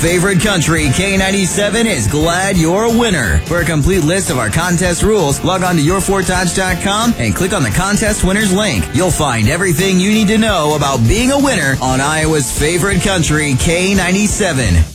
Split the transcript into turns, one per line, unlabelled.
favorite country, K97, is glad you're a winner. For a complete list of our contest rules, log on to your4tots.com and click on the contest winners link. You'll find everything you need to know about being a winner on Iowa's favorite country, K97.